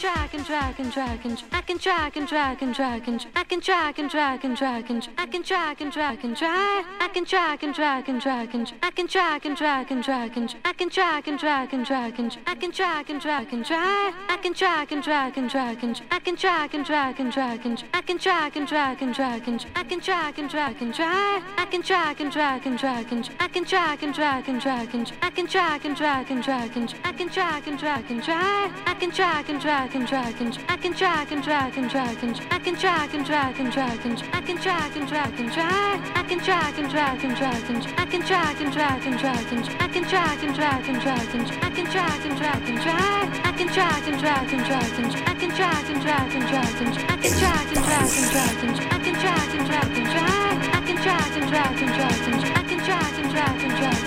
drag and drag and drag and I can drag and drag and drag and I can drag and drag and drag and I can drag and drag and drag I can drag and drag and drag and I can drag and drag and drag and I can drag and drag and drag and I can drag and drag and drag I can drag and drag and drag and I can drag and drag and drag and I can drag and drag and drag and I can drag and drag and drag I can drag and drag and drag and I can drag and drag and drag and I can drag and drag and drag and I can drag and drag and drag I can drag and drag and drag and I can drag and drag and drag and I can drag and drag and drag and I can drag and drag and drag I can drag and drag and drag and I can drag and drag and drag and I can drag and drag and drag and I can drag and drag and drag I can drag and drag and drag and I can drag and drag and drag and I can drag and drag and drag and I can drag and drag and drag I can drag and drag and drag and